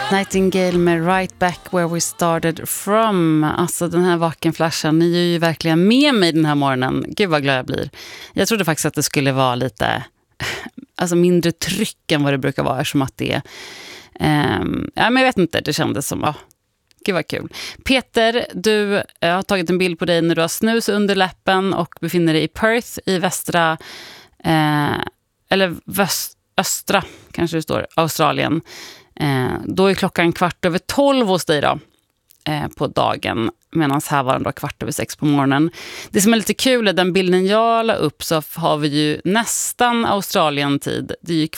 Nightingale med Right Back Where We Started From. Alltså den här vakenflashan, ni är ju verkligen med mig den här morgonen. Gud vad glad jag blir. Jag trodde faktiskt att det skulle vara lite mindre tryck än vad det brukar vara, som att det men jag vet inte, det kändes som gud vad kul. Peter, du har tagit en bild på dig när du har snus under läppen och befinner dig i Perth i västra östra kanske det står, Australien. Då är klockan 12:15 hos dig då, på dagen, medan här var den då 6:15 på morgonen. Det som är lite kul är den bilden jag la upp, så har vi ju nästan Australien-tid. Det är ju